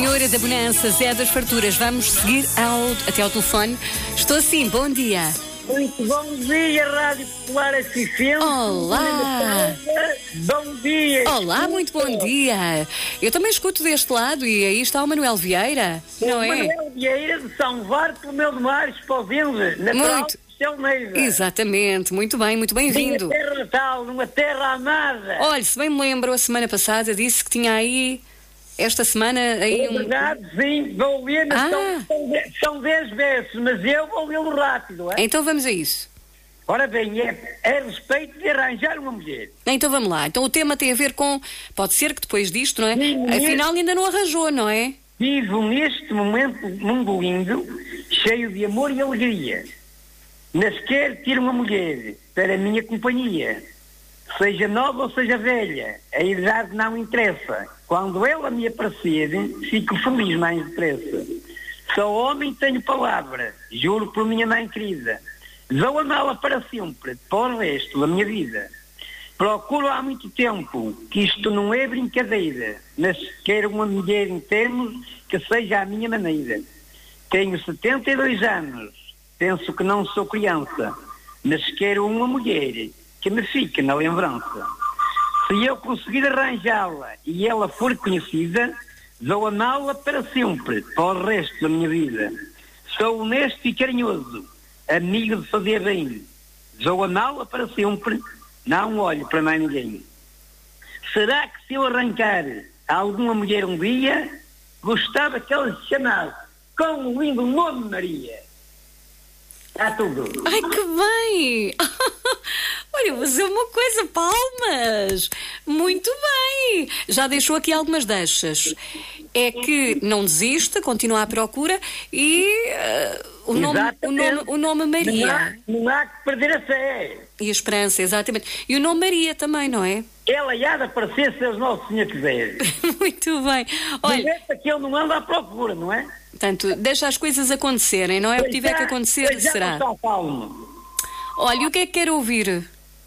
Senhora da Bonança, Zé das Farturas. Vamos seguir até ao telefone. Estou assim, bom dia. Muito bom dia, Rádio Popular FM. Olá. Bom dia. Olá, muito bom dia. Eu também escuto deste lado e aí está o Manuel Vieira, não é? Manuel Vieira de São Bartolomeu de Mares, Povenda, natural Muito. de Selmeiva. Exatamente, muito bem-vindo. Numa terra natal, numa terra amada. Olha, se bem me lembro, a semana passada disse que tinha aí, esta semana, aí É verdade, sim, vou ler, mas são 10 versos, mas eu vou lê-lo rápido, é? Então vamos a isso. Ora bem, é a respeito de arranjar uma mulher. Então vamos lá. Então o tema tem a ver com, pode ser que depois disto, não é? Sim, Afinal ainda não arranjou, não é? Vivo neste momento mundo lindo, cheio de amor e alegria. Mas quero ter uma mulher para a minha companhia. Seja nova ou seja velha, a idade não interessa. Quando ela me aparecer, fico feliz mais depressa. Sou homem e tenho palavra, juro por minha mãe querida. Vou amá-la para sempre, para o resto da minha vida. Procuro há muito tempo que isto não é brincadeira, mas quero uma mulher em termos que seja à minha maneira. Tenho 72 anos, penso que não sou criança, mas quero uma mulher que me fique na lembrança. Se eu conseguir arranjá-la e ela for conhecida, vou amá-la para sempre, para o resto da minha vida. Sou honesto e carinhoso, amigo de fazer bem. Vou amá-la para sempre, não olho para mais ninguém. Será que se eu arrancar a alguma mulher um dia, gostava que ela se chamasse com o lindo nome Maria? Está tudo. Ai, que bem! Olha, vou fazer uma coisa, palmas! Muito bem! Já deixou aqui algumas deixas. É que não desista, continua à procura e o nome Maria. Não há que perder a fé. E a esperança, exatamente. E o nome Maria também, não é? Ela há de aparecer se o nosso Senhor quiser. Muito bem. Olha, que ele não anda à procura, não é? Portanto, deixa as coisas acontecerem, não é? O que tiver que acontecer será. Olha, e o que é que quer ouvir?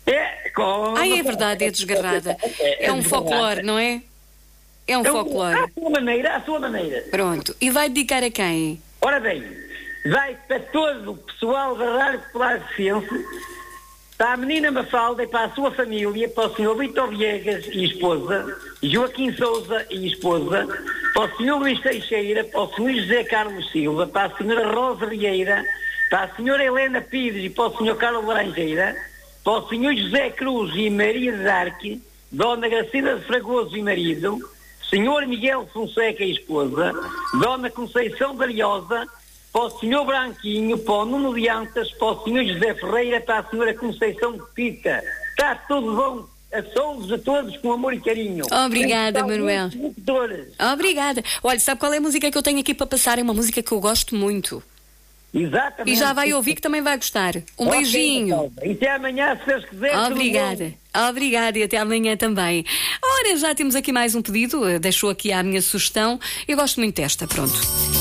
É verdade, é desgarrada. É um folclore, não é? É um folclore. À sua maneira. Pronto. E vai dedicar a quem? Ora bem, vai para todo o pessoal da Rádio Popular de Ciência, para a menina Mafalda e para a sua família, para o Sr. Vitor Viegas e esposa, Joaquim Souza e esposa, para o Sr. Luís Teixeira, para o Sr. José Carlos Silva, para a Sra. Rosa Vieira, para a Sra. Helena Pires e para o Sr. Carlos Laranjeira, para o Sr. José Cruz e Maria de Arque, Dona Gracina de Fragoso e marido, Sr. Miguel Fonseca e esposa, Dona Conceição Dariosa, para o Sr. Branquinho, para o Nuno de Antas, para o Sr. José Ferreira, para a Sra. Conceição de Pita. Está tudo bom a todos com amor e carinho. Obrigada, Manuel. Obrigada. Olha, sabe qual é a música que eu tenho aqui para passar? É uma música que eu gosto muito. Exatamente. E já vai ouvir que também vai gostar. Um beijinho. E até amanhã, se Deus quiser. Obrigada. Obrigada e até amanhã também. Ora, já temos aqui mais um pedido. Deixou aqui a minha sugestão. Eu gosto muito desta, pronto.